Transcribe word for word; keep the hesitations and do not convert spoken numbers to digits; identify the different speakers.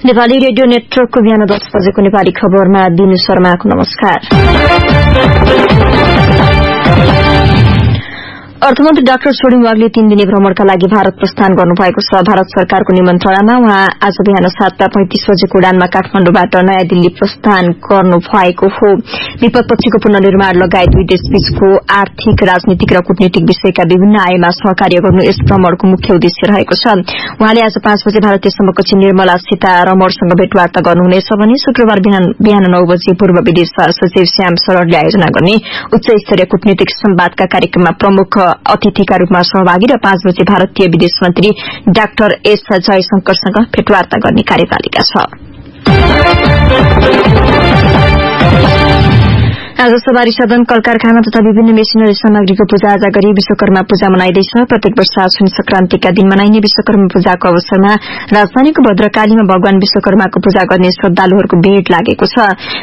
Speaker 1: Nepali radio नेटवर्कको बिहान दस बजेको नेपाली खबरमा दिनु शर्माको नमस्कार। अर्थमन्त्री डाक्टर छोडिङ वागले तीन दिने भ्रमणका लागि भारत प्रस्थान गर्नुभएको छ। भारत सरकारको निमन्त्रणामा उहाँ आज बिहान सात पैंतिस बजेको उडानमा काठमाण्डुबाट नयाँ दिल्ली प्रस्थान गर्नु भएको हो। विपदपछिको पुनर्निर्माण लगायत दुई देशबीचको आर्थिक, राजनीतिक र कूटनीतिक विषयका विभिन्न आयाममा सहकार्य गर्नु यस भ्रमणको मुख्य उद्देश्य रहेको छ। उहाँले आज पाँच बजे भारतीय समकक्षी निर्मला सीतारमणसँग भेटवार्ता गर्नुहुनेछ भने शुक्रबार बिहान नौ बजे पूर्व विदेश सचिव श्याम शरणले आयोजना गर्ने उच्च स्तरीय कूटनीतिक संवादका कार्यक्रममा प्रमुख अतिथिका रूपमा सहभागी र पाँच बजे भारतीय विदेश मन्त्री डाक्टर एस जयशंकरसँग भेटवार्ता गर्ने कार्यपालिका छ। आज सवारी साधन, कल कारखाना तथा विभिन्न मेसिनरी सामग्रीको पूजा आजा गरी विश्वकर्मा पूजा मनाइँदैछ। प्रत्येक वर्ष आश्विन संक्रान्तिका दिन मनाइने विश्वकर्मा पूजाको अवसरमा राजधानीको भद्रकालीमा भगवान विश्वकर्माको पूजा गर्ने श्रद्धालुहरूको भीड़ लागेको छ।